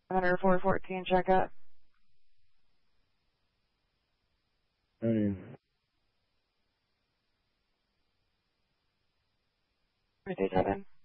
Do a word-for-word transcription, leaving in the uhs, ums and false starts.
Hunter four fourteen, check up. Hey. three two seven.